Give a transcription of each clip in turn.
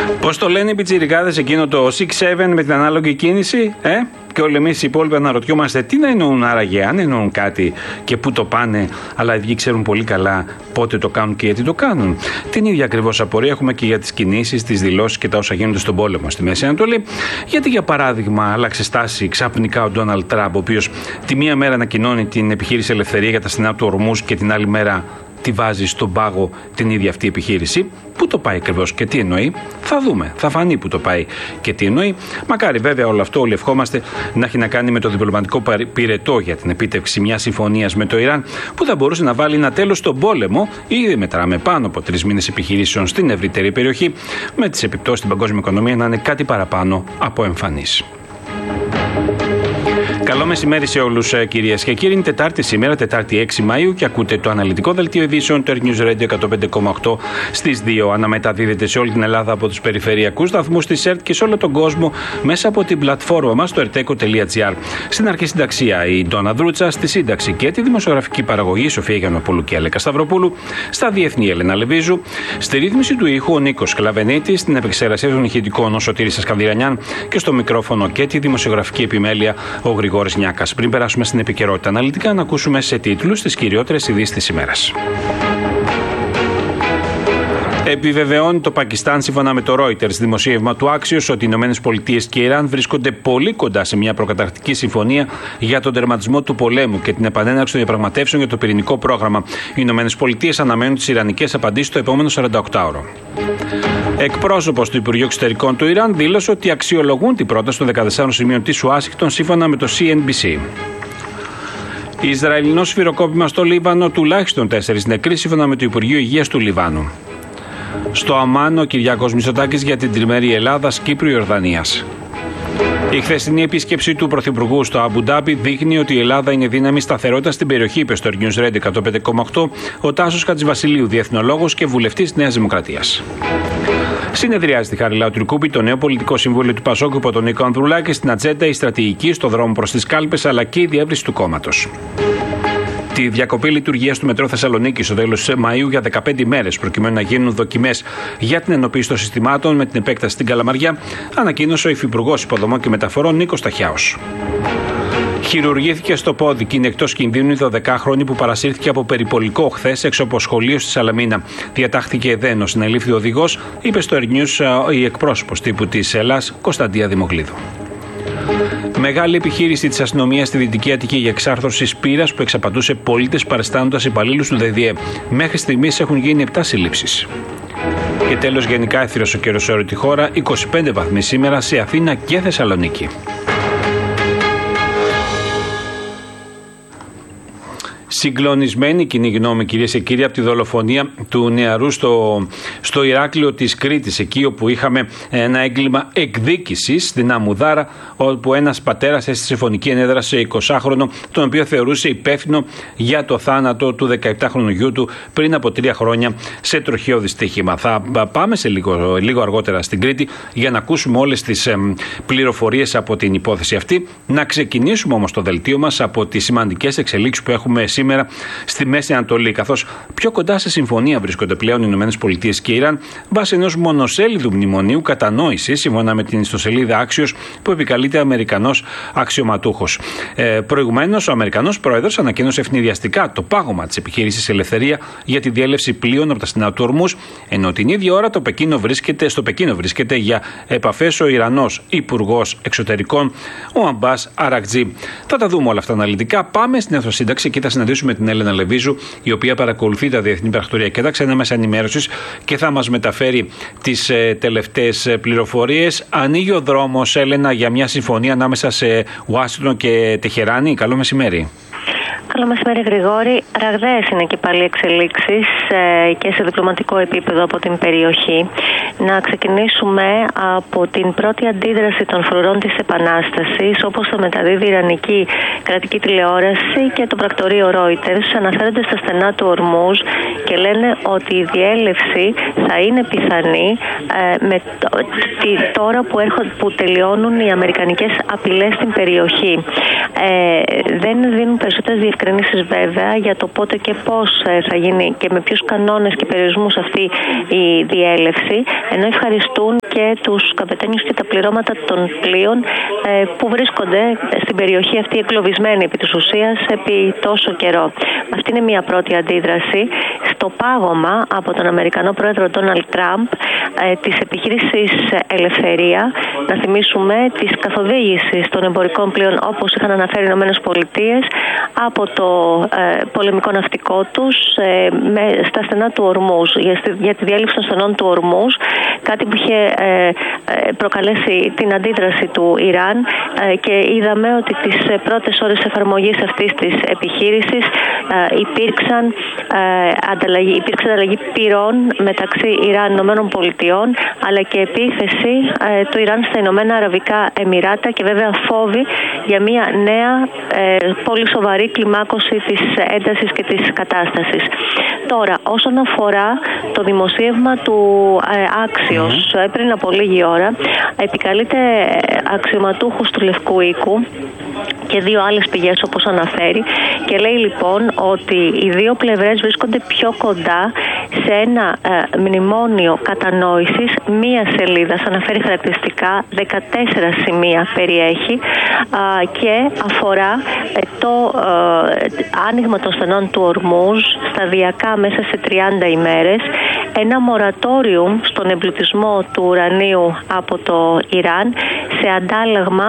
Πώς το λένε οι πιτσιρικάδες εκείνο το 6-7 με την ανάλογη κίνηση, Και όλοι εμείς οι υπόλοιποι αναρωτιόμαστε τι να εννοούν άραγε, αν εννοούν κάτι και πού το πάνε, αλλά οι ίδιοι ξέρουν πολύ καλά πότε το κάνουν και γιατί το κάνουν. Την ίδια ακριβώς απορία έχουμε και για τις κινήσεις, τις δηλώσεις και τα όσα γίνονται στον πόλεμο στη Μέση Ανατολή. Γιατί, για παράδειγμα, άλλαξε στάση ξαφνικά ο Ντόναλντ Τραμπ, ο οποίος τη μία μέρα ανακοινώνει την επιχείρηση Ελευθερία για τα στενά του Ορμούζ και την άλλη μέρα τη βάζει στον πάγο την ίδια αυτή επιχείρηση. Πού το πάει ακριβώς και τι εννοεί, θα δούμε, θα φανεί που το πάει και τι εννοεί. Μακάρι βέβαια όλο αυτό, όλοι ευχόμαστε, να έχει να κάνει με το διπλωματικό πυρετό για την επίτευξη μιας συμφωνίας με το Ιράν, που θα μπορούσε να βάλει ένα τέλος στον πόλεμο. Ήδη μετράμε πάνω από 3 μήνες επιχειρήσεων στην ευρύτερη περιοχή, με τις επιπτώσεις στην παγκόσμια οικονομία να είναι κάτι παραπάνω από εμφανείς. Καλό μεσημέρι σε όλους, κυρίες και κύριοι. Είναι Τετάρτη σήμερα, Τετάρτη 6 Μαΐου, και ακούτε το αναλυτικό δελτίο ειδήσεων του News Radio 105,8 στις 2. Αναμεταδίδεται σε όλη την Ελλάδα από τους περιφερειακούς σταθμούς της ΕΡΤ και σε όλο τον κόσμο μέσα από την πλατφόρμα μας στο erteco.gr. Στην αρχή συνταξία η Ντόνα Δρούτσα, στη σύνταξη και τη δημοσιογραφική παραγωγή η Σοφία Γιαννοπούλου και Αλέκα Σταυροπούλου, στα διεθνή η Έλενα Λεβίζου, στη ρύθμιση του ήχου ο Νίκος Κλαβενίτης, στην επεξεργασία των ηχητικών ο Σωτήρης Ασκανδυρανιάν και στο μικρόφωνο και τη δημοσιογραφική επιμέλεια ο Γρηγόρης Νιάκας. Πριν περάσουμε στην επικαιρότητα αναλυτικά, να ακούσουμε σε τίτλους τις κυριότερες ειδήσεις της ημέρας. Επιβεβαιώνει το Πακιστάν, σύμφωνα με το Reuters, δημοσίευμα του Axios, ότι οι ΗΠΑ και Ιράν βρίσκονται πολύ κοντά σε μια προκαταρκτική συμφωνία για τον τερματισμό του πολέμου και την επανέναρξη των διαπραγματεύσεων για το πυρηνικό πρόγραμμα. Οι ΗΠΑ αναμένουν τις ιρανικές απαντήσεις το επόμενο 48ωρο. Εκπρόσωπος του Υπουργείου Εξωτερικών του Ιράν δήλωσε ότι αξιολογούν την πρόταση των 14 σημείων της Ουάσιγκτον, σύμφωνα με το CNBC. Ισραηλινό σφυροκόπημα στο Λίβανο, τουλάχιστον 4 νεκροί, σύμφωνα με το Υπουργείο Υγείας του Λιβάνου. Στο Αμάν, ο Κυριάκος Μητσοτάκης για την τριμερή Ελλάδας-Κύπρου-Ιορδανίας. Η χθεσινή επίσκεψη του Πρωθυπουργού στο Αμπουντάμπι δείχνει ότι η Ελλάδα είναι δύναμη σταθερότητα στην περιοχή, είπε στο News Radio 105,8 ο Τάσος Χατζηβασιλείου, διεθνολόγος και βουλευτής Νέας Δημοκρατίας. Συνεδριάζει στη Χαριλάου Τρικούπη το νέο πολιτικό συμβούλιο του Πασόκ υπό τον Νίκο Ανδρουλάκη, στην ατζέντα η στρατηγική στο δρόμο προς τις κάλπες αλλά και η διεύρυνση του κόμματος. Τη διακοπή λειτουργίας του μετρό Θεσσαλονίκη στο τέλος Μαΐου για 15 ημέρες, προκειμένου να γίνουν δοκιμές για την ενοποίηση των συστημάτων με την επέκταση στην Καλαμαριά, ανακοίνωσε ο Υφυπουργός Υποδομών και Μεταφορών Νίκος Ταχιάος. Χειρουργήθηκε στο πόδι και είναι εκτός κινδύνου η 12χρονη που παρασύρθηκε από περιπολικό χθες έξω από σχολείο στη Σαλαμίνα. Διατάχθηκε εδένο, συνελήφθη ο οδηγός, είπε στο News η εκπρόσωπος τύπου της Ελλάς, Κωνσταντία Δημογλίδου. Μεγάλη επιχείρηση της αστυνομίας στη Δυτική Αττική για εξάρθρωση σπήρας που εξαπατούσε πολίτες παριστάνοντας υπαλλήλους του ΔΔΕ. Μέχρι στιγμής έχουν γίνει 7 συλλήψεις. Και τέλος, γενικά έθυρος ο καιρός σε όλη τη χώρα, 25 βαθμοί σήμερα σε Αθήνα και Θεσσαλονίκη. Συγκλονισμένη κοινή γνώμη, κυρίες και κύριοι, από τη δολοφονία του νεαρού στο Ηράκλειο της Κρήτης, εκεί όπου είχαμε ένα έγκλημα εκδίκησης στην Αμμουδάρα, όπου ένας πατέρας έστησε φωνική ενέδρα σε 20χρονο, τον οποίο θεωρούσε υπεύθυνο για το θάνατο του 17χρονου γιού του πριν από 3 χρόνια σε τροχαίο δυστύχημα. Θα πάμε σε λίγο αργότερα στην Κρήτη για να ακούσουμε όλες τις πληροφορίες από την υπόθεση αυτή. Να ξεκινήσουμε όμως το δελτίο μας από τις σημαντικές εξελίξεις που έχουμε σήμερα στη Μέση Ανατολή, καθώς πιο κοντά σε συμφωνία βρίσκονται πλέον οι ΗΠΑ και η Ιράν βάσει ενός μονοσέλιδου μνημονίου κατανόησης, σύμφωνα με την ιστοσελίδα Axios, που επικαλείται Αμερικανός αξιωματούχος. Προηγουμένως, ο Αμερικανός πρόεδρος ανακοίνωσε ευνηδιαστικά το πάγωμα της επιχείρησης Ελευθερία για τη διέλευση πλοίων από τα στενά του Ορμούζ, ενώ την ίδια ώρα στο Πεκίνο βρίσκεται για επαφές ο Ιρανός Υπουργός Εξωτερικών, ο Αμπάς Αρακτζή. Θα τα δούμε όλα αυτά αναλυτικά. Πάμε στην αιθροσύνταξη, εκεί θα συναντήσουμε την Έλενα Λεβίζου, η οποία παρακολουθεί τα διεθνή πρακτορία και τα ξένα μέσα ενημέρωσης και θα μας μεταφέρει τις τελευταίες πληροφορίες. Ανοίγει ο δρόμος, Έλενα, για μια συμφωνία ανάμεσα σε Ουάσιγκτον και Τεχεράνη. Καλό μεσημέρι. Καλό μεσημέρι, Γρηγόρη. Ραγδαίες είναι και πάλι εξελίξεις και σε διπλωματικό επίπεδο από την περιοχή. Να ξεκινήσουμε από την πρώτη αντίδραση των φρουρών της Επανάστασης, όπως το μεταδίδει η Ιρανική κρατική τηλεόραση και το πρακτορείο Reuters. Αναφέρονται στα στενά του Ορμούζ και λένε ότι η διέλευση θα είναι πιθανή τώρα που τελειώνουν οι αμερικανικές απειλές στην περιοχή. Δεν δίνουν περισσότερες διευκρινήσεις βέβαια για το πότε και πώς θα γίνει και με ποιους κανόνες και περιορισμούς αυτή η διέλευση, ενώ ευχαριστούν και και τους καπετάνιους και τα πληρώματα των πλοίων που βρίσκονται στην περιοχή αυτή εγκλωβισμένοι επί της ουσίας επί τόσο καιρό. Αυτή είναι μια πρώτη αντίδραση στο πάγωμα από τον Αμερικανό πρόεδρο Ντόναλντ Τραμπ της επιχείρησης Ελευθερία, να θυμίσουμε της καθοδήγησης των εμπορικών πλοίων όπως είχαν αναφέρει οι ΗΠΑ από το πολεμικό ναυτικό τους στα στενά του Ορμούζ, για τη διέλευση των στενών του Ορμούζ, κάτι που είχε προκαλέσει την αντίδραση του Ιράν και είδαμε ότι τις πρώτες ώρες εφαρμογής αυτής της επιχείρησης υπήρξε ανταλλαγή πυρών μεταξύ Ιράν και ΗΠΑ, αλλά και επίθεση του Ιράν στα Ηνωμένα Αραβικά Εμιράτα και βέβαια φόβοι για μια νέα πολύ σοβαρή κλιμάκωση της έντασης και της κατάστασης. Τώρα, όσον αφορά το δημοσίευμα του Axios πριν από λίγη ώρα, επικαλείται αξιωματούχους του Λευκού Οίκου και δύο άλλες πηγές όπως αναφέρει και λέει λοιπόν ότι οι δύο πλευρές βρίσκονται πιο κοντά σε ένα μνημόνιο κατανόησης μία σελίδας, αναφέρει χαρακτηριστικά, 14 σημεία περιέχει και αφορά το άνοιγμα των στενών του Ορμούζ σταδιακά μέσα σε 30 ημέρες, ένα μορατόριουμ στον εμπλουτισμό του ουρανίου από το Ιράν σε αντάλλαγμα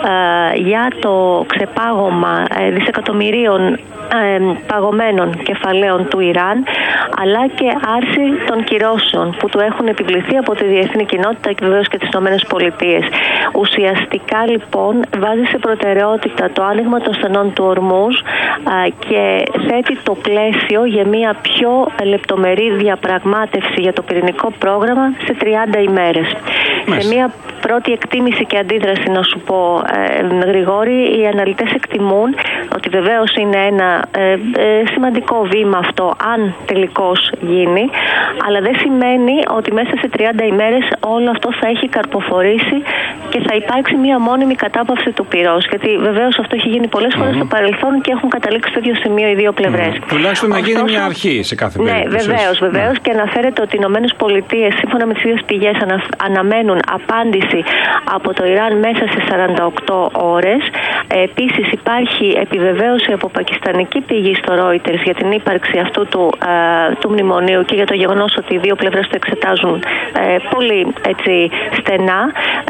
για το ξεπάγωμα δισεκατομμυρίων παγωμένων κεφαλαίων του Ιράν, αλλά και άρση των κυρώσεων που του έχουν επιβληθεί από τη διεθνή κοινότητα και βεβαίως και τις ΗΠΑ. Ουσιαστικά λοιπόν βάζει σε προτεραιότητα το άνοιγμα των στενών του Ορμούζ και θέτει το πλαίσιο για μια πιο λεπτομερή διαπραγμάτευση για το πυρηνικό πρόγραμμα σε 30 ημέρες. Σε μια πρώτη εκτίμηση και αντίδραση, να σου πω Γρηγόρη, οι αναλυτές εκτιμούν ότι βεβαίως είναι ένα σημαντικό βήμα αυτό αν τελικώς γίνει, αλλά δεν σημαίνει ότι μέσα σε 30 ημέρες όλο αυτό θα έχει καρποφορήσει και θα υπάρξει μια μόνιμη κατάπαυση του πυρός, γιατί βεβαίως αυτό έχει γίνει πολλές φορές στο παρελθόν και έχουν καταλήξει στο ίδιο σημείο οι δύο πλευρές. Τουλάχιστον να γίνει μια αρχή σε κάθε περίπτωση. Ναι, βεβαίως και αναφέρεται ότι οι ΗΠΑ σύμφωνα με τις ίδιες πηγές αναμένουν απάντηση από το Ιράν μέσα σε 48 ώρες. Επίσης υπάρχει επιβεβαίωση από πακιστανική πηγή στο Reuters για την ύπαρξη αυτού του μνημονίου και για το γεγονός ότι οι δύο πλευρές το εξετάζουν πολύ στενά,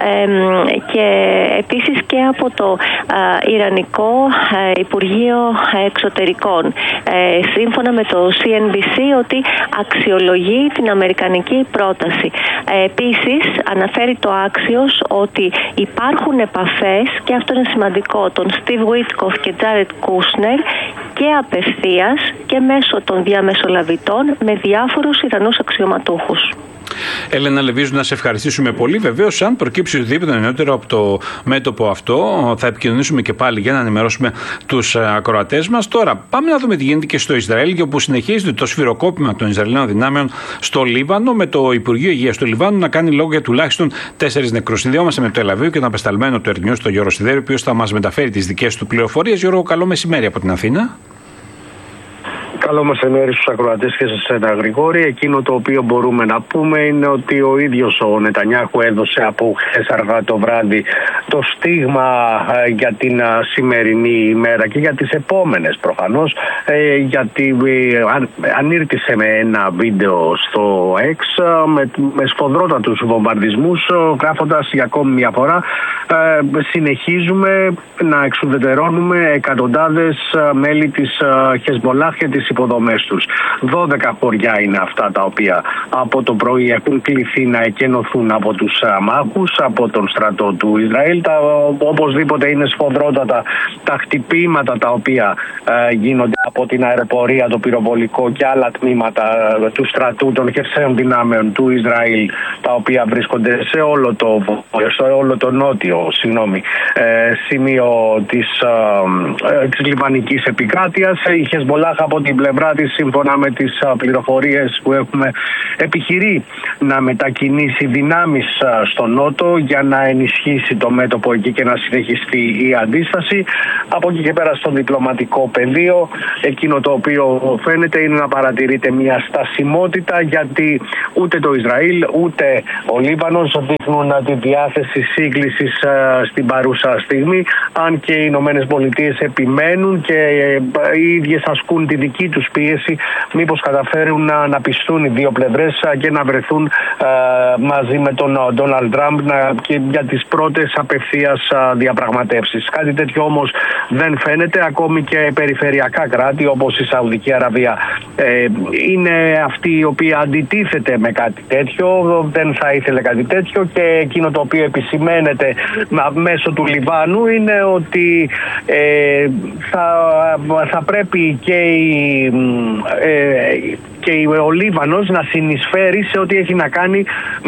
και επίσης και από το Ιρανικό Υπουργείο Εξωτερικών σύμφωνα με το CNBC ότι αξιολογεί την αμερικανική πρόταση. Επίσης αναφέρει το Axios ότι υπάρχουν επαφές, και αυτό είναι σημαντικό, των Steve Witkoff και Jared Kushner και απευθείας και μέσω των διαμεσολαβητών με διάφορους Ιρανούς αξιωματούχους. Έλενα Λεβίζου, να σε ευχαριστήσουμε πολύ. Βεβαίως, αν προκύψει οτιδήποτε νεότερο από το μέτωπο αυτό, θα επικοινωνήσουμε και πάλι για να ενημερώσουμε τους ακροατές μας. Τώρα, πάμε να δούμε τι γίνεται και στο Ισραήλ, όπου συνεχίζεται το σφυροκόπημα των Ισραηλινών δυνάμεων στο Λίβανο, με το Υπουργείο Υγείας του Λιβάνου να κάνει λόγο για τουλάχιστον 4 νεκρούς. Συνδεόμαστε με το Τελαβίου και τον απεσταλμένο του Ερνιού, τον Γιώργο Σιδέρη, ο οποίος θα μας μεταφέρει τις δικές του πληροφορίες. Γιώργο, καλό μεσημέρι από την Αθήνα. Καλό μεσημέρι στους ακροατές και σε εσένα, Γρηγόρη. Εκείνο το οποίο μπορούμε να πούμε είναι ότι ο ίδιος ο Νετανιάχου έδωσε από χθες αργά το βράδυ το στίγμα για την σημερινή ημέρα και για τις επόμενες προφανώς, γιατί ανήρτησε με ένα βίντεο στο X με σφοδρότατους βομβαρδισμούς, γράφοντας για ακόμη μια φορά συνεχίζουμε να εξουδετερώνουμε εκατοντάδες μέλη της Χεσμολάχ και τις υποδομές τους. 12 χωριά είναι αυτά τα οποία από το πρωί έχουν κληθεί να εκενωθούν από τους αμάχους, από τον στρατό του Ισραήλ. Οπωσδήποτε είναι σφοδρότατα τα χτυπήματα τα οποία γίνονται από την αεροπορία, το πυροβολικό και άλλα τμήματα του στρατού των χερσαίων δυνάμεων του Ισραήλ, τα οποία βρίσκονται σε όλο το νότιο σημείο της λιβανικής επικράτειας. Η Χεσμολάχ από την πλευρά της, σύμφωνα με τις πληροφορίες που έχουμε, επιχειρεί να μετακινήσει δυνάμεις στο Νότο για να ενισχύσει το μέτωπο εκεί και να συνεχιστεί η αντίσταση. Από εκεί και πέρα στο διπλωματικό πεδίο, εκείνο το οποίο φαίνεται είναι να παρατηρείται μια στασιμότητα, γιατί ούτε το Ισραήλ ούτε ο Λίβανος δείχνουν τη διάθεση σύγκλησης στην παρούσα στιγμή, αν και οι Ηνωμένες Πολιτείες επιμένουν και οι ίδιες ασκούν τη δική τους πίεση μήπως καταφέρουν να πιστούν οι δύο πλευρές και να βρεθούν μαζί με τον Ντόναλντ Τραμπ και για τις πρώτες απευθείας διαπραγματεύσεις. Κάτι τέτοιο όμως δεν φαίνεται. Ακόμη και περιφερειακά κράτη όπως η Σαουδική Αραβία είναι αυτή η οποία αντιτίθεται με κάτι τέτοιο, δεν θα ήθελε κάτι τέτοιο, και εκείνο το οποίο επισημαίνεται μέσω του Λιβάνου είναι ότι θα πρέπει και ο Λίβανος να συνεισφέρει σε ό,τι έχει να κάνει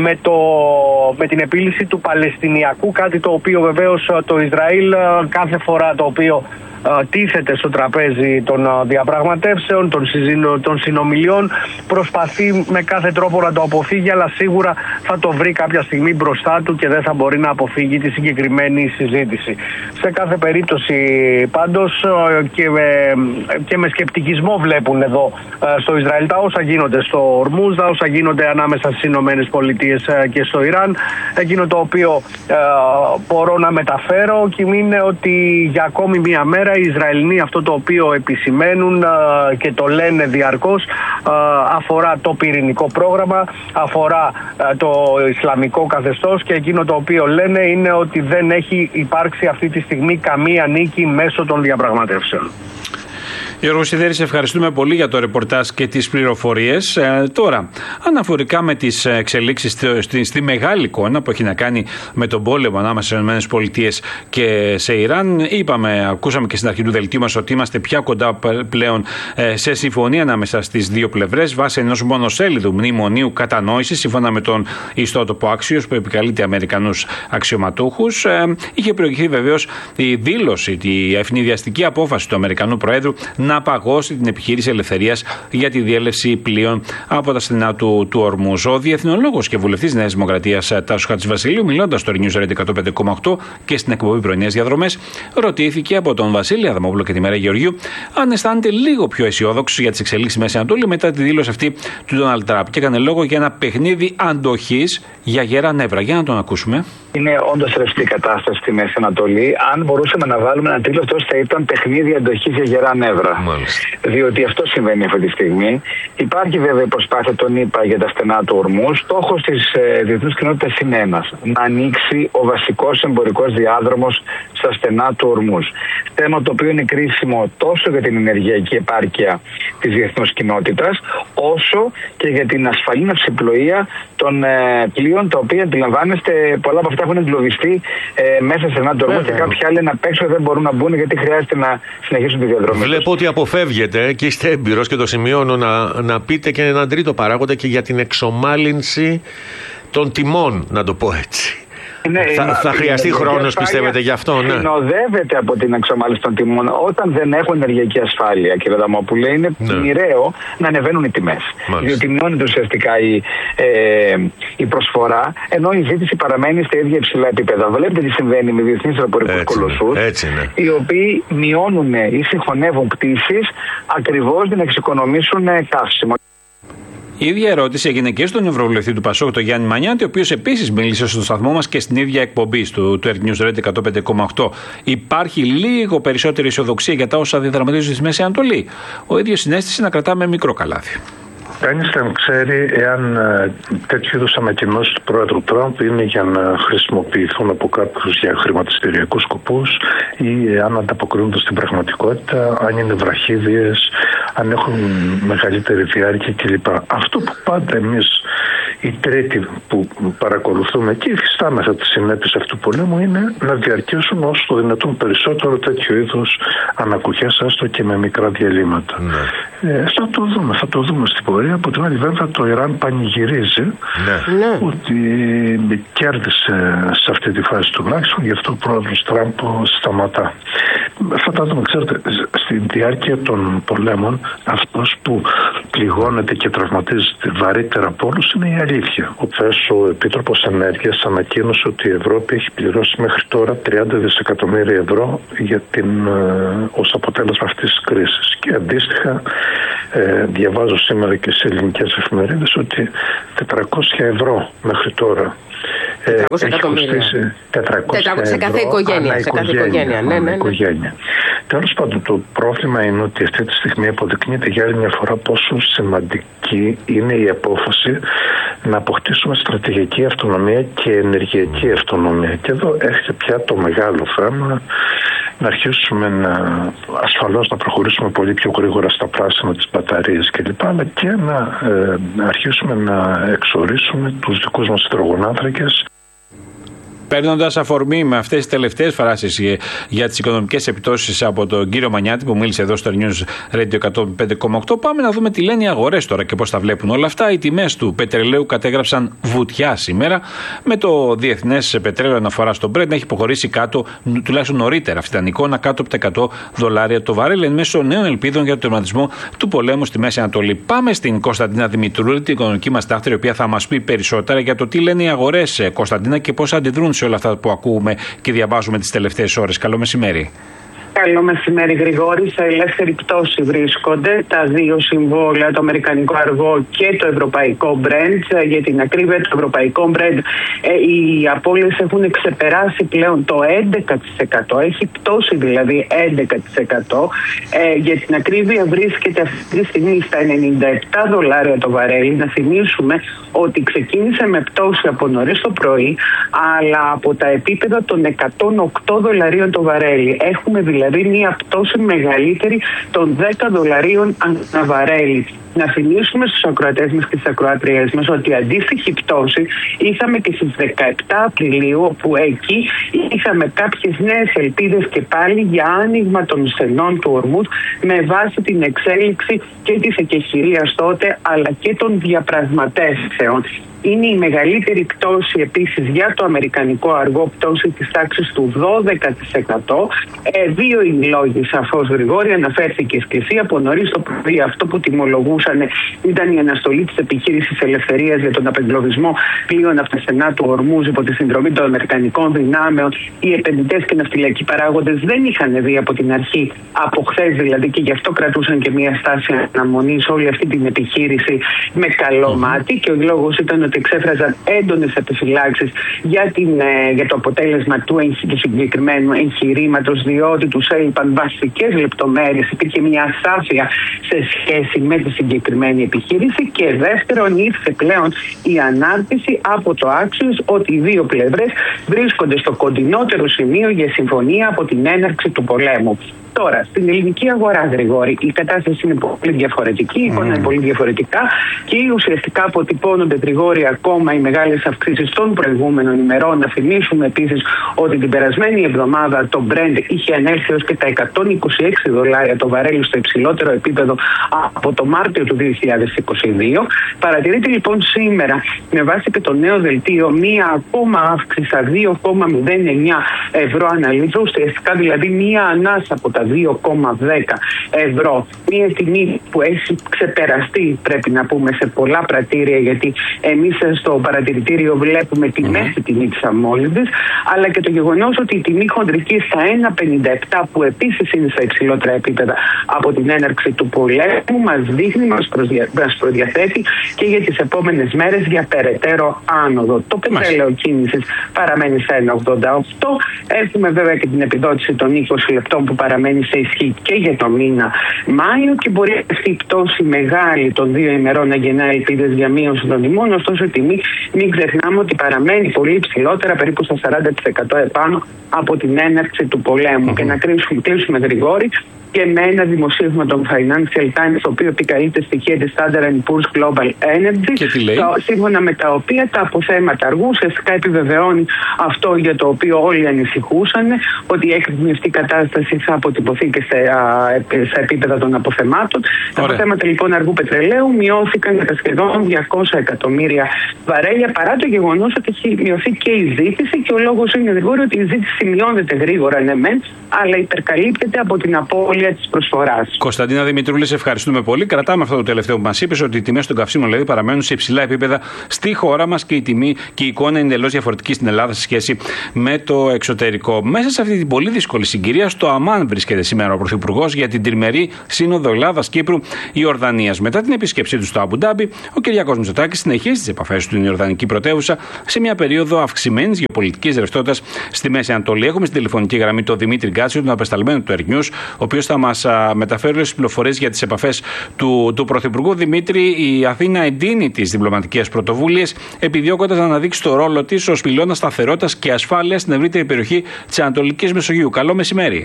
με την επίλυση του Παλαιστινιακού, κάτι το οποίο βεβαίως το Ισραήλ κάθε φορά το οποίο τίθεται στο τραπέζι των διαπραγματεύσεων, των συνομιλιών, προσπαθεί με κάθε τρόπο να το αποφύγει, αλλά σίγουρα θα το βρει κάποια στιγμή μπροστά του και δεν θα μπορεί να αποφύγει τη συγκεκριμένη συζήτηση. Σε κάθε περίπτωση πάντως και με σκεπτικισμό βλέπουν εδώ στο Ισραήλ τα όσα γίνονται στο Ορμούζ, τα όσα γίνονται ανάμεσα στις Ηνωμένες Πολιτείες και στο Ιράν. Εκείνο το οποίο μπορώ να μεταφέρω και είναι ότι για ακόμη μία μέρα οι Ισραηλινοί αυτό το οποίο επισημαίνουν και το λένε διαρκώς αφορά το πυρηνικό πρόγραμμα, αφορά το Ισλαμικό καθεστώς, και εκείνο το οποίο λένε είναι ότι δεν έχει υπάρξει αυτή τη στιγμή καμία νίκη μέσω των διαπραγματεύσεων. Γιώργο Σιδέρη, σε ευχαριστούμε πολύ για το ρεπορτάζ και τις πληροφορίες. Τώρα, αναφορικά με τις εξελίξεις στη μεγάλη εικόνα που έχει να κάνει με τον πόλεμο ανάμεσα στις ΗΠΑ και σε Ιράν, ακούσαμε και στην αρχή του δελτίου μας ότι είμαστε πια κοντά πλέον σε συμφωνία ανάμεσα στις δύο πλευρές βάσει ενός μονοσέλιδου μνημονίου κατανόησης, σύμφωνα με τον ιστότοπο Axios που επικαλείται Αμερικανούς αξιωματούχους. Είχε προηγηθεί βεβαίως η δήλωση, η ευνηδιαστική απόφαση του Αμερικανού Προέδρου να παγώσει την επιχείρηση ελευθερίας για τη διέλευση πλοίων από τα στενά του Ορμούζ. Ο διεθνολόγος και βουλευτής Νέας Δημοκρατίας Τάσος Χατζηβασιλείου, μιλώντας στο News Radio 105,8 και στην εκπομπή Πρωινές Διαδρομές, ρωτήθηκε από τον Βασίλη Αδαμόπουλο και τη Μέρα Γεωργίου αν αισθάνεται λίγο πιο αισιόδοξος για τις εξελίξεις στη Μέση Ανατολή μετά τη δήλωση αυτή του Ντόναλντ Τραμπ. Και έκανε λόγο για ένα παιχνίδι αντοχής για γερά νεύρα. Για να τον ακούσουμε. Είναι όντως ρευστή κατάσταση στη Μέση Ανατολή. Αν μπορούσαμε να βάλουμε ένα τίτλο, αυτό θα ήταν παιχνίδι αντοχής για γερά νεύρα. Μάλιστα. Διότι αυτό συμβαίνει αυτή τη στιγμή. Υπάρχει βέβαια η προσπάθεια των ΗΠΑ για τα στενά του Ορμούζ. Στόχος της διεθνούς κοινότητας είναι ένας: να ανοίξει ο βασικός εμπορικός διάδρομος στα στενά του Ορμούζ. Θέμα το οποίο είναι κρίσιμο τόσο για την ενεργειακή επάρκεια της διεθνούς κοινότητας, όσο και για την ασφαλή ναυσιπλοεία των πλοίων, τα οποία αντιλαμβάνεστε πολλά από αυτά έχουν εγκλωβιστεί μέσα σε ένα τορμό και κάποιοι άλλοι απ' έξω δεν μπορούν να μπουν γιατί χρειάζεται να συνεχίσουν τη διαδρομή. Βλέπω ότι αποφεύγετε και είστε έμπειρος και το σημειώνω να πείτε και έναν τρίτο παράγοντα και για την εξομάλυνση των τιμών, να το πω έτσι. Θα χρειαστεί χρόνος, πιστεύετε, γι' αυτό? Ναι. Συνοδεύεται από την εξομάλυνση των τιμών. Όταν δεν έχουν ενεργειακή ασφάλεια, κύριε Αδαμόπουλε, είναι μοιραίο να ανεβαίνουν οι τιμές. Διότι μειώνεται ουσιαστικά η προσφορά, ενώ η ζήτηση παραμένει στα ίδια υψηλά επίπεδα. Βλέπετε τι συμβαίνει με διεθνείς αεροπορικούς κολοσσούς, οι οποίοι μειώνουν ή συγχωνεύουν πτήσεις ακριβώς για να εξοικονομήσουν καύσιμο. Η ίδια ερώτηση έγινε και στον Ευρωβουλευτή του Πασόκ, τον Γιάννη Μανιάτη, ο οποίος επίσης μίλησε στο σταθμό μας και στην ίδια εκπομπή του News Radio 105,8. Υπάρχει λίγο περισσότερη αισιοδοξία για τα όσα διαδραματίζονται στη Μέση Ανατολή? Ο ίδιος συνέστησε να κρατάμε μικρό καλάθι. Κανείς δεν ξέρει εάν τέτοιου είδους ανακοινώσεις του Πρόεδρου Τραμπ είναι για να χρησιμοποιηθούν από κάποιους για χρηματιστηριακούς σκοπούς ή εάν ανταποκρίνονται στην πραγματικότητα, αν είναι βραχύδιες, αν έχουν μεγαλύτερη διάρκεια κλπ. Αυτό που πάντα εμείς Η τρίτη που παρακολουθούμε και υφιστάμεθα τις συνέπειες αυτού του πολέμου είναι να διαρκέσουν όσο το δυνατόν περισσότερο τέτοιου είδους ανακουχές, έστω και με μικρά διαλύματα. Θα το δούμε στην πορεία. Από την άλλη, βέβαια, το Ιράν πανηγυρίζει ότι κέρδισε σε αυτή τη φάση τουλάχιστον, γι' αυτό ο πρόεδρος Τραμπ σταματά. Θα τα δούμε. Ξέρετε, στη διάρκεια των πολέμων, αυτός που πληγώνεται και τραυματίζεται βαρύτερα από όλους είναι η αλήθεια. Ο Επίτροπος Ενέργειας ανακοίνωσε ότι η Ευρώπη έχει πληρώσει μέχρι τώρα 30 δισεκατομμύρια ευρώ ως αποτέλεσμα αυτής της κρίσης. Και αντίστοιχα, διαβάζω σήμερα και σε ελληνικές εφημερίδες ότι 400 ευρώ μέχρι τώρα. 400 εκατομμύρια. 400 σε κάθε οικογένεια. Τέλος πάντων, το πρόβλημα είναι ότι αυτή τη στιγμή αποδεικνύεται για άλλη μια φορά πόσο σημαντική είναι η απόφαση να αποκτήσουμε στρατηγική αυτονομία και ενεργειακή αυτονομία. Και εδώ έρχεται πια το μεγάλο θέμα, να αρχίσουμε ασφαλώς να προχωρήσουμε πολύ πιο γρήγορα στα πράσινα, τις μπαταρίες κλπ. Αλλά και να αρχίσουμε να εξορίσουμε τους δικούς μας υδρογονάνθρακες. Παίρνοντας αφορμή με αυτές τις τελευταίες φράσεις για τις οικονομικές επιπτώσεις από τον κύριο Μανιάτη που μίλησε εδώ στο News Radio 105,8, πάμε να δούμε τι λένε οι αγορές τώρα και πώς τα βλέπουν όλα αυτά. Οι τιμές του πετρελαίου κατέγραψαν βουτιά σήμερα, με το διεθνές πετρέλαιο αναφορά στο Brent να έχει υποχωρήσει κάτω, τουλάχιστον νωρίτερα αυτή ήταν η εικόνα, κάτω από τα $100 το βαρέλ, εν μέσω νέων ελπίδων για το τερματισμό του πολέμου στη Μέση Ανατολή. Πάμε στην Κωνσταντίνα Δημητρούλη, την οικονομική μας τάχτρη, η οποία θα μας πει περισσότερα για το τι λένε οι αγορές, Κωνσταντίνα, και πώς αντιδρούν σε όλα αυτά που ακούμε και διαβάζουμε τις τελευταίες ώρες. Καλό μεσημέρι. Καλό μεσημέρι, Γρηγόρη. Σε ελεύθερη πτώση βρίσκονται τα δύο συμβόλαια, το αμερικανικό αργό και το ευρωπαϊκό Brent. Για την ακρίβεια, το ευρωπαϊκό Brent, οι απώλειες έχουν ξεπεράσει πλέον το 11%. Έχει πτώσει δηλαδή 11%. Για την ακρίβεια βρίσκεται αυτή τη στιγμή στα $97 το βαρέλι. Να θυμίσουμε ότι ξεκίνησε με πτώση από νωρίς το πρωί, αλλά από τα επίπεδα των $108 το βαρέλι. Έχουμε δηλαδή μια πτώση μεγαλύτερη των $10 ανά βαρέλι. Να θυμίσουμε στους ακροατές μας και στις ακροατριές μας ότι αντίστοιχη πτώση είχαμε και στις 17 Απριλίου, όπου εκεί είχαμε κάποιες νέες ελπίδες και πάλι για άνοιγμα των στενών του Ορμούζ με βάση την εξέλιξη και της εκεχηρίας τότε, αλλά και των διαπραγματεύσεων. Είναι η μεγαλύτερη πτώση επίσης για το αμερικανικό αργό, πτώση της τάξης του 12%. Δύο είναι οι λόγοι, σαφώς, Γρηγόρη. Αναφέρθηκε η Σκεσία από νωρίς το πρωί. Αυτό που τιμολογούσαν ήταν η αναστολή της επιχείρησης ελευθερίας για τον απεγκλωβισμό πλοίων από τα στενά του Ορμούζ υπό τη συνδρομή των αμερικανικών δυνάμεων. Οι επενδυτές και ναυτιλιακοί παράγοντες δεν είχαν δει από την αρχή, από χθες δηλαδή, και γι' αυτό κρατούσαν και μια στάση αναμονής όλη αυτή την επιχείρηση με καλό μάτι. Και ο λόγος ήταν ότι εξέφραζαν έντονες επιφυλάξεις για το αποτέλεσμα του συγκεκριμένου εγχειρήματος, διότι τους έλειπαν βασικές λεπτομέρειες, υπήρχε μια ασάφεια σε σχέση με τη συγκεκριμένη επιχείρηση. Και δεύτερον, ήρθε πλέον η ανάρτηση από το Axios ότι οι δύο πλευρές βρίσκονται στο κοντινότερο σημείο για συμφωνία από την έναρξη του πολέμου. Τώρα, στην ελληνική αγορά, Γρηγόρη, η κατάσταση είναι πολύ διαφορετική, η εικόνα είναι πολύ διαφορετικά και ουσιαστικά αποτυπώνονται, Γρηγόρη, ακόμα οι μεγάλες αυξήσεις των προηγούμενων ημερών. Να θυμίσουμε επίσης ότι την περασμένη εβδομάδα το Brent είχε ανέλθει ως και τα $126 το βαρέλι, στο υψηλότερο επίπεδο από το Μάρτιο του 2022. Παρατηρείται λοιπόν σήμερα, με βάση και το νέο δελτίο, μία ακόμα αύξηση στα €2,09 ανά λίτρο, ουσιαστικά δηλαδή μία ανάσα από τα €2,10. Μία τιμή που έχει ξεπεραστεί, πρέπει να πούμε, σε πολλά πρατήρια, γιατί εμείς στο παρατηρητήριο βλέπουμε τη μέση τιμή της αμόλυντης, αλλά και το γεγονός ότι η τιμή χοντρική στα 1,57, που επίσης είναι στα υψηλότερα επίπεδα από την έναρξη του πολέμου, μας δείχνει, μας προδιαθέτει και για τις επόμενες μέρες για περαιτέρω άνοδο. Το πετρέλαιο κίνησης παραμένει στα 1,88. Έχουμε βέβαια και την επιδότηση των 20 λεπτών που παραμένει σε ισχύ και για το μήνα Μάιο, και μπορεί αυτή η πτώση μεγάλη των 2 ημερών να γεννά ελπίδες για μείωση των τιμών. Ωστόσο, η τιμή, μην ξεχνάμε ότι παραμένει πολύ ψηλότερα, περίπου στα 40% επάνω από την έναρξη του πολέμου. Και να κλείσουμε, Γρηγόρη, και με ένα δημοσίευμα των Financial Times, το οποίο επικαλείται στοιχεία της Standard & Poor's Global Energy, σύμφωνα με τα οποία τα αποθέματα αργού ουσιαστικά επιβεβαιώνει αυτό για το οποίο όλοι ανησυχούσαν, ότι η έκρημη αυτή κατάσταση θα αποτυπωθεί και στα επίπεδα των αποθεμάτων. Τα αποθέματα λοιπόν αργού πετρελαίου μειώθηκαν κατά σχεδόν 200 εκατομμύρια βαρέλια, παρά το γεγονός ότι έχει μειωθεί και η ζήτηση, και ο λόγος είναι γρήγορο ότι η ζήτηση μειώνεται γρήγορα, ναι μεν, αλλά υπερκαλύπτεται από την απώλεια της προσφοράς. Κωνσταντίνα Δημητρούλη, σε ευχαριστούμε πολύ. Κρατάμε αυτό το τελευταίο που μας είπες, ότι οι τιμές των καυσίμων δηλαδή παραμένουν σε υψηλά επίπεδα στη χώρα μας και η τιμή και η εικόνα είναι εντελώς διαφορετική στην Ελλάδα σε σχέση με το εξωτερικό. Μέσα σε αυτή την πολύ δύσκολη συγκυρία, στο Αμάν βρίσκεται σήμερα ο Πρωθυπουργός για την τριμερή Σύνοδο Ελλάδας-Κύπρου-Ιορδανίας. Μετά την επίσκεψή του στο Αμπουντάμπι, ο Κυριάκος Μητσοτάκης συνεχίζει τις επαφές του στην Ιορδανική πρωτεύουσα σε μια περίοδο αυξημένης γεωπολιτικής ρευστότητας στη Μέση Ανατολή. Έχουμε στην τηλεφωνική γραμμή τον Δημήτρη Γκάτσιο, τον απεσταλμένο του Air News, ο οποίος θα μας μεταφέρει όλες τις πληροφορίες για τις επαφές του Πρωθυπουργού. Δημήτρη, η Αθήνα εντείνει τις διπλωματικές πρωτοβουλίες, επιδιώκοντας να αναδείξει το ρόλο της ως πυλώνα σταθερότητας και ασφάλειας στην ευρύτερη περιοχή της Ανατολικής Μεσογείου. Καλό μεσημέρι.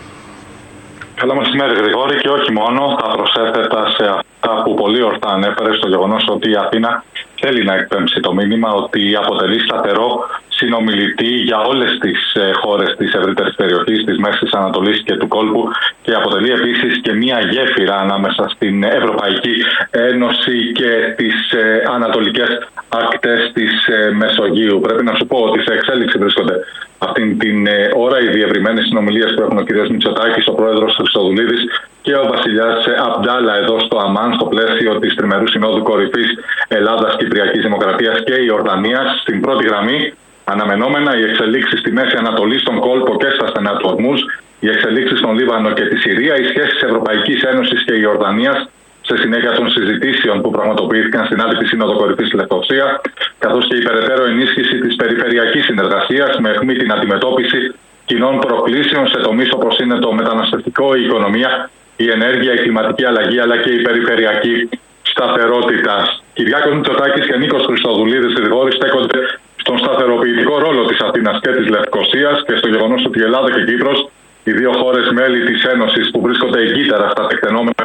Καλό μεσημέρι, Γρηγόρη, και όχι μόνο. Θα προσέθετα σε αυτά που πολύ ορθά ανέφερε, στο γεγονός ότι η Αθήνα θέλει να εκπέμψει το μήνυμα ότι αποτελεί σταθερό συνομιλητή για όλες τις χώρες της ευρύτερης περιοχής, της Μέσης Ανατολής και του κόλπου, και αποτελεί επίσης και μια γέφυρα ανάμεσα στην Ευρωπαϊκή Ένωση και τις ανατολικές ακτές της Μεσογείου. Πρέπει να σου πω ότι σε εξέλιξη βρίσκονται αυτήν την ώρα οι διευρυμένες συνομιλίες που έχουν ο κ. Μητσοτάκης, ο πρόεδρος Χριστοδουλίδης και ο βασιλιάς Αμπτάλα εδώ στο Αμάν, στο πλαίσιο της τριμερούς συνόδου κορυφής Ελλάδας-Κυπριακής Δημοκρατίας και Ιορδανίας. Στην πρώτη γραμμή, αναμενόμενα, οι εξελίξεις στη Μέση Ανατολή, στον κόλπο και στα στενά του Ορμούζ, οι εξελίξεις στον Λίβανο και τη Συρία, οι σχέσεις Ευρωπαϊκής Ένωσης και Ιορδανίας σε συνέχεια των συζητήσεων που πραγματοποιήθηκαν στην άτυπη Σύνοδο Κορυφής στη Λευκοσία, καθώς και η περαιτέρω ενίσχυση της περιφερειακής συνεργασίας με αιχμή την αντιμετώπιση κοινών προκλήσεων σε τομείς όπως είναι το μεταναστευτικό, η οικονομία, η ενέργεια, η κλιματική αλλαγή αλλά και η περιφερειακή σταθερότητα. Κυριάκος Μητσοτάκης και Νίκος Χριστοδουλίδης Γρηγόρη στέκονται στον σταθεροποιητικό ρόλο της Αθήνας και της Λευκοσίας και στο γεγονός ότι η Ελλάδα και η Κύπρος, οι δύο χώρες μέλη της Ένωσης που βρίσκονται εγκύτερα στα τεκτενόμενα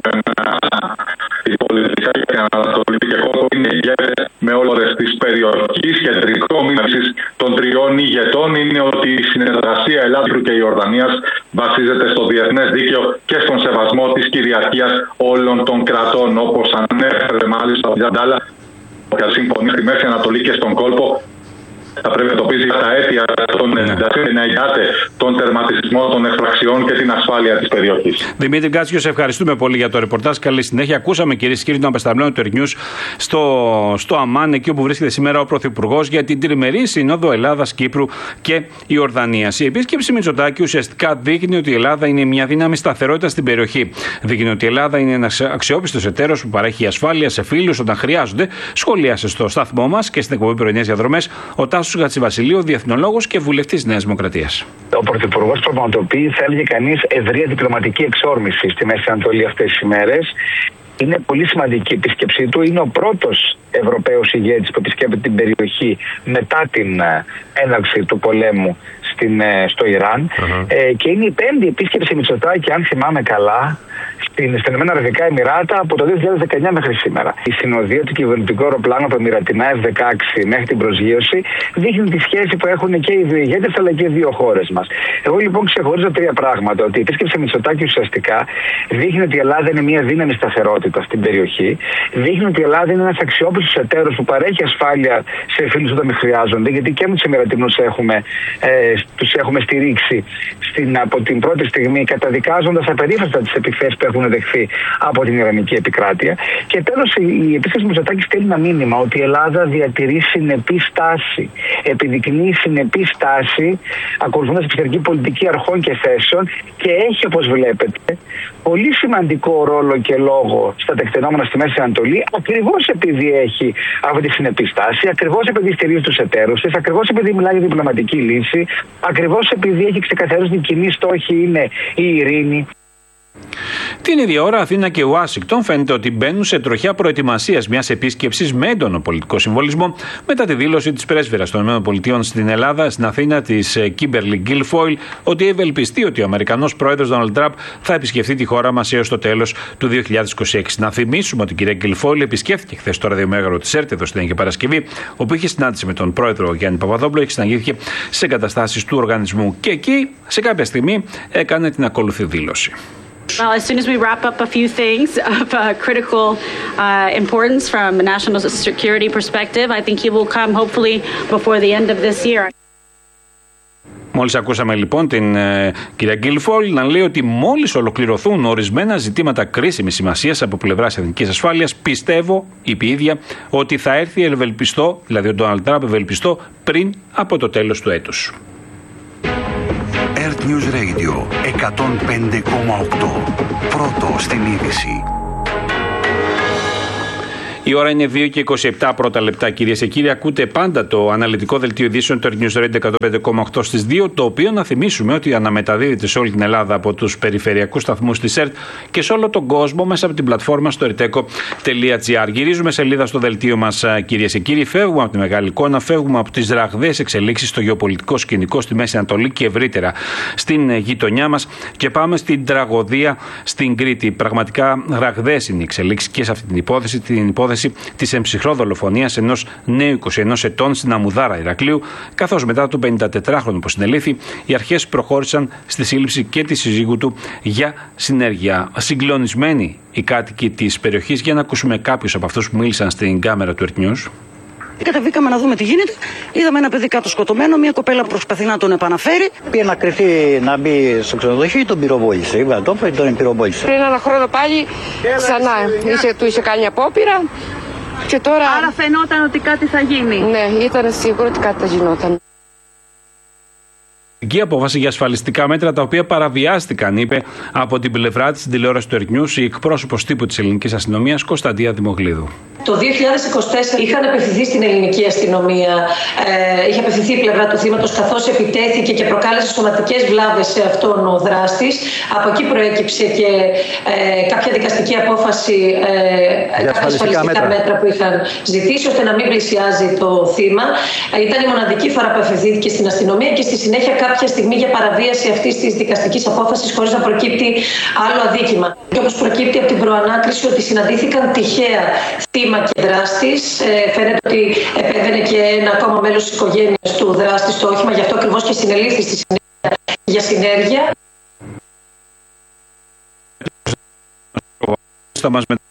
πολιτικά και ανατολή και κόλπο, είναι ηγέτες με όλες τις περιοχές. Κεντρικό μήνυμα των τριών ηγετών είναι ότι η συνεργασία Ελλάδας και Ιορδανίας βασίζεται στο διεθνές δίκαιο και στον σεβασμό της κυριαρχίας όλων των κρατών, όπως ανέφερε μάλιστα ο Αμπτάλα, για συμφωνία στη Μέση Ανατολή και στον κόλπο. Θα πρέπει να εντοπίζει τα αίτια των εντάσεων και να εγγυάται τον τερματισμό των εκφραξιών και την ασφάλεια της περιοχής. Δημήτρη Γκάτσιο, σε ευχαριστούμε πολύ για το ρεπορτάζ. Καλή συνέχεια. Ακούσαμε, κυρίες και κύριοι, τον απεσταλμένο του Air News στο Αμάν, εκεί όπου βρίσκεται σήμερα ο Πρωθυπουργός για την τριμερή Σύνοδο Ελλάδας, Κύπρου και Ιορδανίας. Η επίσκεψη Μητσοτάκη ουσιαστικά δείχνει ότι η Ελλάδα είναι μια δύναμη σταθερότητα στην περιοχή. Δείχνει ότι η Ελλάδα είναι ένας αξιόπιστος εταίρος που παρέχει ασφάλεια σε φίλους όταν χρειάζονται. Σχολίασε στο σταθμό μας και στην εκπομπή Πρωινές Διαδρομές ο Τάσος Γατσιβασιλείου, διεθνολόγος και βουλευτής Νέας Δημοκρατίας. Ο Πρωθυπουργός πραγματοποιεί, θα έλεγε κανείς, ευρεία διπλωματική εξόρμηση στη Μέση Ανατολή αυτές τις ημέρες. Είναι πολύ σημαντική η επίσκεψή του. Είναι ο πρώτος Ευρωπαίος ηγέτης που επισκέπτεται την περιοχή μετά την έναρξη του πολέμου στο Ιράν. Και είναι η πέμπτη επίσκεψη Μητσοτάκη, αν θυμάμαι καλά, στα Ηνωμένα Αραβικά Εμιράτα από το 2019 μέχρι σήμερα. Η συνοδεία του κυβερνητικού αεροπλάνου από Εμιρατινά F-16 μέχρι την προσγείωση δείχνει τη σχέση που έχουν και οι δύο ηγέτες αλλά και οι δύο χώρες μας. Εγώ λοιπόν ξεχωρίζω τρία πράγματα. Ότι η επίσκεψη Μητσοτάκη ουσιαστικά δείχνει ότι η Ελλάδα είναι μια δύναμη σταθερότητα στην περιοχή. Δείχνει ότι η Ελλάδα είναι ένας αξιόπιστος εταίρος που παρέχει ασφάλεια σε φίλους όταν χρειάζονται. Γιατί και με τους Εμιρατινούς τους έχουμε στηρίξει από την πρώτη στιγμή, καταδικάζοντας απερίφραστα τις επιθέσεις που έχουν δεχθεί από την Ιρανική επικράτεια. Και τέλος, η επίσκεψη Μητσοτάκη στέλνει ένα μήνυμα ότι η Ελλάδα διατηρεί συνεπή στάση, επιδεικνύει συνεπή στάση, ακολουθώντας εξωτερική πολιτική αρχών και θέσεων, και έχει, όπως βλέπετε, πολύ σημαντικό ρόλο και λόγο στα τεκτενόμενα στη Μέση Ανατολή, ακριβώς επειδή έχει αυτή τη συνεπή στάση, ακριβώς επειδή στηρίζει τους εταίρους της, ακριβώς επειδή μιλάει για διπλωματική λύση, ακριβώς επειδή έχει ξεκαθαρίσει ότι η κοινή στόχη είναι η ειρήνη. Την ίδια ώρα, Αθήνα και Ουάσιγκτον φαίνεται ότι μπαίνουν σε τροχιά προετοιμασίας μιας επίσκεψης με έντονο πολιτικό συμβολισμό μετά τη δήλωση της πρέσβυρας των ΗΠΑ στην Ελλάδα, στην Αθήνα, της Κίμπερλι Γκίλφοιλ, ότι ευελπιστεί ότι ο Αμερικανός πρόεδρος Ντόναλντ Τραμπ θα επισκεφτεί τη χώρα μας έως το τέλος του 2026. Να θυμίσουμε ότι η κυρία Γκίλφοιλ επισκέφθηκε χθες το ραδιομέγαρο της ΕΡΤ εδώ στην Αγία Παρασκευή, όπου είχε συνάντηση με τον πρόεδρο Γιάννη Παπαδόπουλο και συναντήθηκε σε εγκαταστάσεις του οργανισμού. Και εκεί, σε κάποια στιγμή, έκανε την ακόλουθη δήλωση. Well, as soon as we wrap up a few things of critical importance from a national security perspective, I think he will come hopefully before the end of this year. Μόλις ακούσαμε λοιπόν την κυρία Γκίλφοιλ να λέει ότι μόλις ολοκληρωθούν ορισμένα ζητήματα κρίσιμης σημασίας από πλευράς εθνικής ασφάλειας, πιστεύω, είπε η ίδια, ότι θα έρθει ευελπιστό, δηλαδή ο Ντόναλντ Τραμπ ευελπιστό, πριν από το τέλος του έτους. Earth News Radio 105,8. Πρώτο στην είδηση. Η ώρα είναι 2 και 27 πρώτα λεπτά, κυρίες και κύριοι. Ακούτε πάντα το αναλυτικό δελτίο ειδήσεων του Earth News Radio 105,8 στις 2, το οποίο να θυμίσουμε ότι αναμεταδίδεται σε όλη την Ελλάδα από τους περιφερειακούς σταθμούς της ΕΡΤ και σε όλο τον κόσμο μέσα από την πλατφόρμα στο erteco.gr. Γυρίζουμε σελίδα στο δελτίο μας, κυρίες και κύριοι. Φεύγουμε από τη μεγάλη εικόνα, φεύγουμε από τις ραγδαίες εξελίξεις στο γεωπολιτικό σκηνικό στη Μέση Ανατολή και ευρύτερα στην γειτονιά μας και πάμε στην τραγωδία στην Κρήτη. Πραγματικά ραγδαίες είναι οι εξελίξεις και σε αυτή την υπόθεση της εμψυχρό δολοφονίας ενός νέου 21 ετών στην Αμουδάρα Ηρακλείου, καθώς μετά το 54χρονο που συνελήφθη, οι αρχές προχώρησαν στη σύλληψη και τη συζύγου του για συνέργεια. Συγκλονισμένοι οι κάτοικοι της περιοχής, για να ακούσουμε κάποιους από αυτούς που μίλησαν στην κάμερα του Earth News. Κατεβήκαμε να δούμε τι γίνεται. Είδαμε ένα παιδί κάτω σκοτωμένο, μια κοπέλα προσπαθεί να τον επαναφέρει. Πήγε να κρυφτεί να μπει στο ξενοδοχείο, τον πυροβόλησε. Είπα το, τον πυροβόλησε. Πριν ένα χρόνο πάλι ξανά του είχε κάνει απόπειρα. Και τώρα... Άρα φαινόταν ότι κάτι θα γίνει. Ναι, ήταν σίγουρο ότι κάτι θα γινόταν. Η απόφαση για ασφαλιστικά μέτρα τα οποία παραβιάστηκαν, είπε από την πλευρά της τηλεόρασης του Earth News η εκπρόσωπος τύπου της ελληνικής αστυνομίας Κωνσταντία Δημογλίδου. Το 2024 είχαν απευθυνθεί στην ελληνική αστυνομία, είχε απευθυνθεί η πλευρά του θύματος, καθώς επιτέθηκε και προκάλεσε σωματικές βλάβες σε αυτόν ο δράστης. Από εκεί προέκυψε και κάποια δικαστική απόφαση, κάποια ασφαλιστικά μέτρα που είχαν ζητήσει, ώστε να μην πλησιάζει το θύμα. Ήταν η μοναδική φορά που απευθυνθήκε στην αστυνομία και στη συνέχεια κάποια στιγμή για παραβίαση αυτής της δικαστικής απόφασης χωρίς να προκύπτει άλλο αδίκημα. Και όπως προκύπτει από την προανάκριση ότι συναντήθηκαν τυχαία θύμα και δράστης, φαίνεται ότι επέβαινε και ένα ακόμα μέλος της οικογένειας του δράστη στο όχημα, γι' αυτό ακριβώς και συνελήφθη στη συνέχεια για συνέργεια. Θα μας